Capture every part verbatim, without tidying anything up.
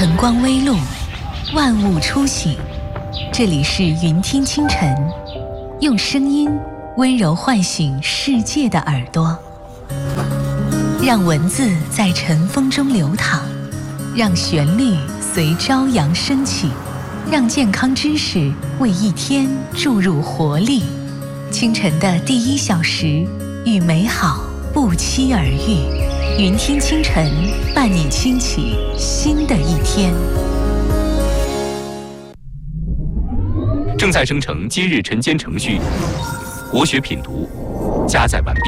晨光微露，万物初醒。这里是云听清晨，用声音温柔唤醒世界的耳朵，让文字在晨风中流淌，让旋律随朝阳升起，让健康知识为一天注入活力。清晨的第一小时，与美好不期而遇。云听清晨，伴你轻启新的一天。 正在生成今日晨间程序，国学品读加载完毕。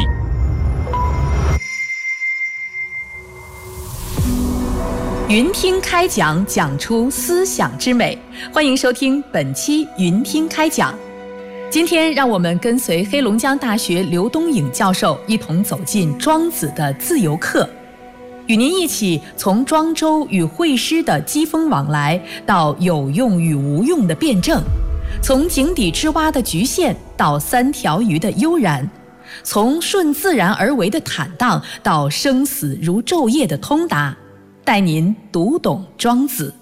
云听开讲，讲出思想之美。欢迎收听本期云听开讲。今天让我们跟随黑龙江大学刘东颖教授一同走进庄子的自由课，与您一起从庄周与惠施的机锋往来，到有用与无用的辩证，从井底之蛙的局限到三条鱼的悠然，从顺自然而为的坦荡到生死如昼夜的通达，带您读懂庄子。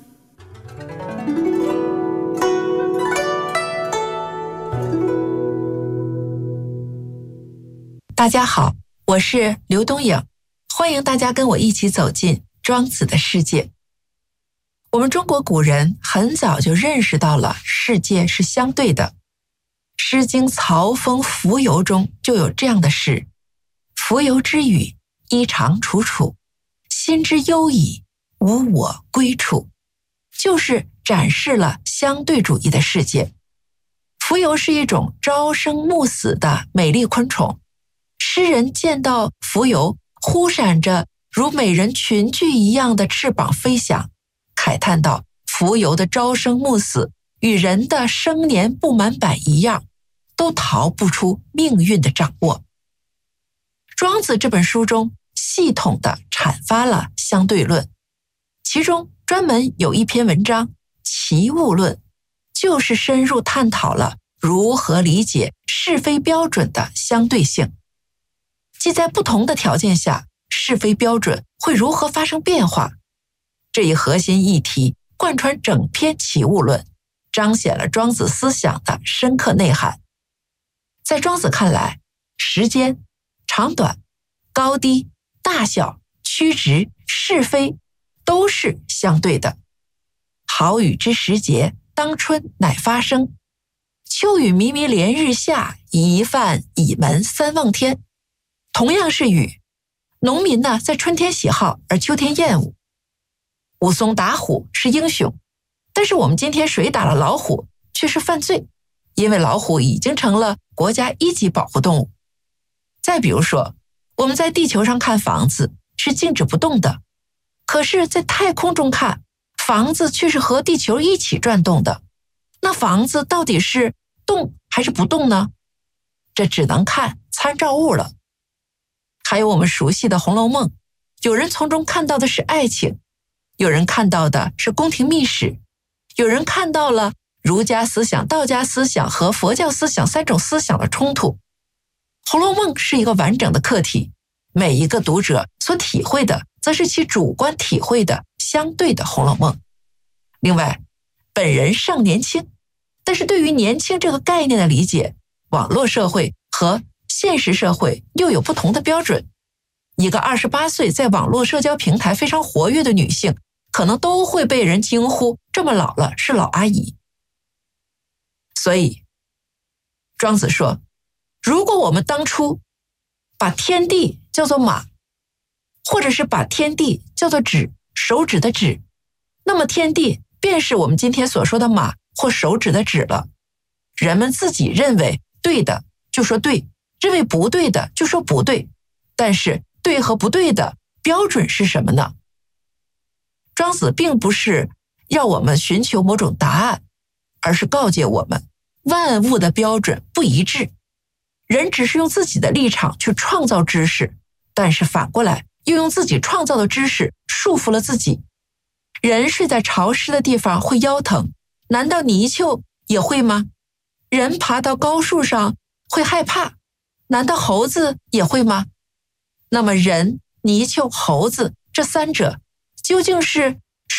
大家好，我是刘东颖，欢迎大家跟我一起走进庄子的世界。我们中国古人很早就认识到了世界是相对的，《诗经·曹风·蜉蝣》中就有这样的诗：蜉蝣之羽，衣长楚楚，心之忧矣，无我归处。就是展示了相对主义的世界。蜉蝣是一种朝生暮死的美丽昆虫，诗人见到蜉蝣忽闪着如美人裙裾一样的翅膀飞翔，慨叹道：蜉蝣的朝生暮死与人的生年不满百一样，都逃不出命运的掌握。庄子这本书中系统地阐发了相对论，其中专门有一篇文章《齐物论》，就是深入探讨了如何理解是非标准的相对性，即在不同的条件下，是非标准会如何发生变化。这一核心议题贯穿整篇《齐物论》，彰显了庄子思想的深刻内涵。在庄子看来，时间、长短、高低、大小、曲直、是非都是相对的。好雨之时节，当春乃发生。秋雨靡靡连日下，一饭倚门三望天。同样是雨，农民呢在春天喜好，而秋天厌恶。武松打虎是英雄，但是我们今天谁打了老虎却是犯罪，因为老虎已经成了国家一级保护动物。再比如说，我们在地球上看房子是静止不动的，可是在太空中看，房子却是和地球一起转动的。那房子到底是动还是不动呢？这只能看参照物了。还有我们熟悉的《红楼梦》，有人从中看到的是爱情，有人看到的是宫廷秘史，有人看到了儒家思想、道家思想和佛教思想三种思想的冲突。《红楼梦》是一个完整的课题，每一个读者所体会的则是其主观体会的相对的《红楼梦》。另外，本人尚年轻，但是对于年轻这个概念的理解，网络社会和现实社会又有不同的标准。一个二十八岁在网络社交平台非常活跃的女性，可能都会被人惊呼这么老了是老阿姨。所以庄子说，如果我们当初把天地叫做马，或者是把天地叫做指，手指的指，那么天地便是我们今天所说的马或手指的指了。人们自己认为对的就说对，认为不对的就说不对，但是对和不对的标准是什么呢？庄子并不是要我们寻求某种答案，而是告诫我们万物的标准不一致，人只是用自己的立场去创造知识，但是反过来又用自己创造的知识束缚了自己。人睡在潮湿的地方会腰疼，难道泥鳅也会吗？人爬到高树上会害怕，难道猴子也会吗？那么人、泥鳅、猴子这三者究竟是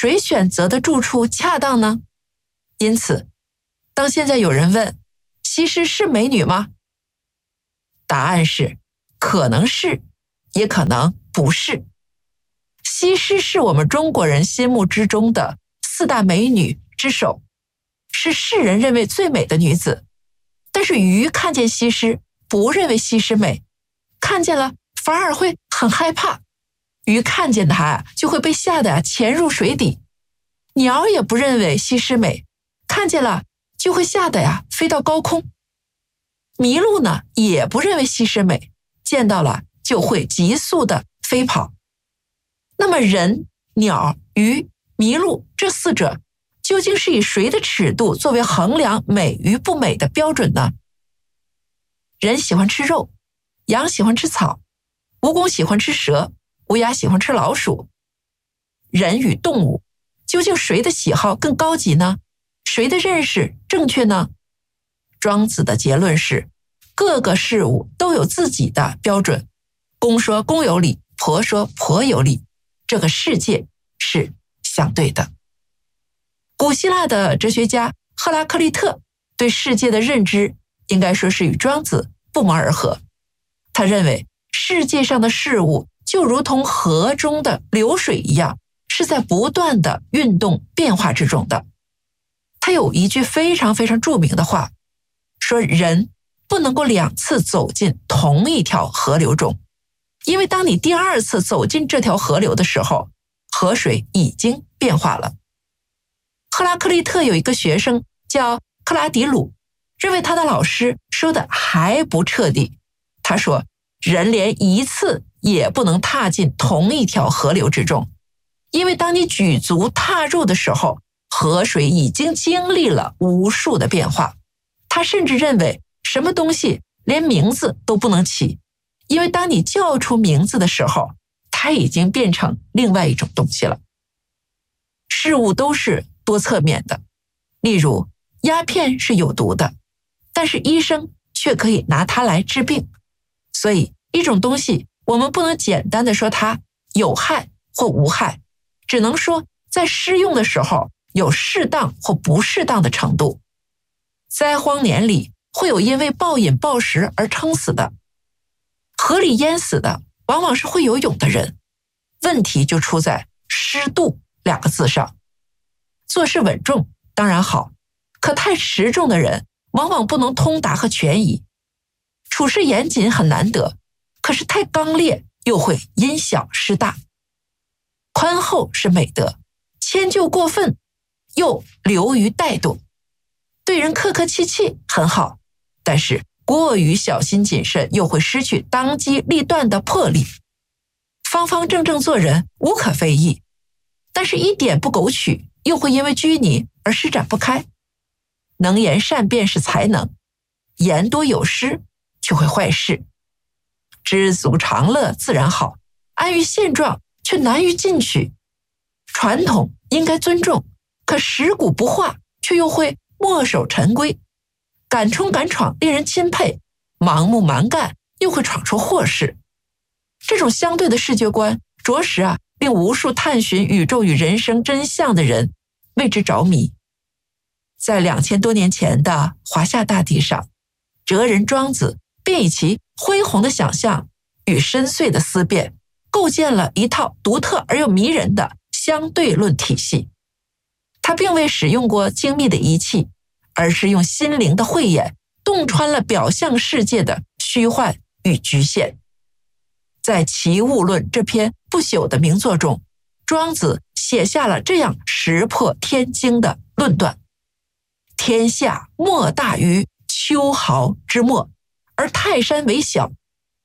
谁选择的住处恰当呢？因此，当现在有人问西施是美女吗？答案是可能是，也可能不是。西施是我们中国人心目之中的四大美女之首，是世人认为最美的女子。但是鱼看见西施，不认为西施美，看见了反而会很害怕。鱼看见她呀，就会被吓得潜入水底。鸟也不认为西施美，看见了就会吓得呀飞到高空。麋鹿呢，也不认为西施美，见到了就会急速的飞跑。那么人、鸟、鱼、麋鹿这四者究竟是以谁的尺度作为衡量美与不美的标准呢？人喜欢吃肉，羊喜欢吃草，蜈蚣喜欢吃蛇，乌鸦喜欢吃老鼠。人与动物究竟谁的喜好更高级呢？谁的认识正确呢？庄子的结论是，各个事物都有自己的标准，公说公有理，婆说婆有理，这个世界是相对的。古希腊的哲学家赫拉克利特对世界的认知应该说是与庄子不谋而合。他认为世界上的事物就如同河中的流水一样，是在不断的运动变化之中的。他有一句非常非常著名的话，说人不能够两次走进同一条河流中，因为当你第二次走进这条河流的时候，河水已经变化了。赫拉克利特有一个学生叫克拉迪鲁，认为他的老师说的还不彻底。他说，人连一次也不能踏进同一条河流之中，因为当你举足踏入的时候，河水已经经历了无数的变化。他甚至认为什么东西连名字都不能起，因为当你叫出名字的时候，它已经变成另外一种东西了。事物都是多侧面的，例如鸦片是有毒的，但是医生却可以拿它来治病。所以一种东西我们不能简单的说它有害或无害，只能说在施用的时候有适当或不适当的程度。灾荒年里会有因为暴饮暴食而撑死的，河里淹死的往往是会游泳的人。问题就出在适度两个字上。做事稳重当然好，可太持重的人往往不能通达和权宜。处事严谨很难得，可是太刚烈又会因小失大。宽厚是美德，迁就过分又流于怠惰。对人客客气气很好，但是过于小心谨慎又会失去当机立断的魄力。方方正正做人无可非议，但是一点不苟取又会因为拘泥而施展不开。能言善辩是才能，言多有失就会坏事。知足常乐自然好，安于现状却难于进取。传统应该尊重，可食古不化却又会墨守成规。敢冲敢闯令人钦佩，盲目蛮干又会闯出祸事。这种相对的世界观着实啊，令无数探寻宇宙与人生真相的人为之着迷。在两千多年前的华夏大地上，哲人庄子便以其恢宏的想象与深邃的思辨，构建了一套独特而又迷人的相对论体系。他并未使用过精密的仪器，而是用心灵的慧眼洞穿了表象世界的虚幻与局限。在《齐物论》这篇不朽的名作中，庄子写下了这样石破天惊的论断：天下莫大于秋毫之末，而泰山为小；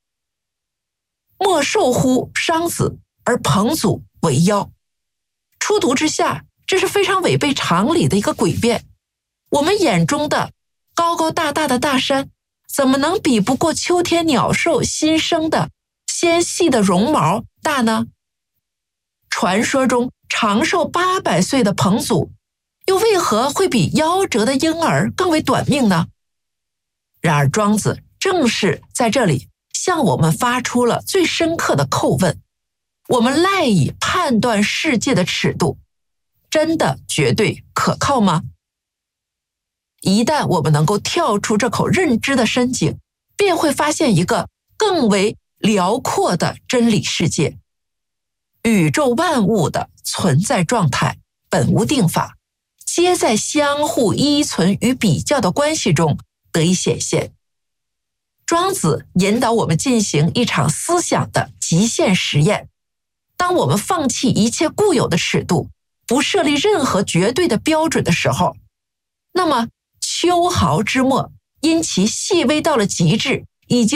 莫寿乎商子，而彭祖为妖。初读之下，这是非常违背常理的一个诡辩。我们眼中的高高大大的大山，怎么能比不过秋天鸟兽新生的纤细的绒毛大呢？传说中长寿八百岁的彭祖，又为何会比夭折的婴儿更为短命呢？然而庄子正是在这里向我们发出了最深刻的叩问：我们赖以判断世界的尺度， 真的绝对可靠吗？一旦我们能够跳出这口认知的深井，便会发现一个更为辽阔的真理世界。宇宙万物的存在状态本无定法，皆在相互依存与比较的关系中得以显现。庄子引导我们进行一场思想的极限实验。当我们放弃一切固有的尺度，不设立任何绝对的标准的时候，那么秋毫之末因其细微到了极致，已经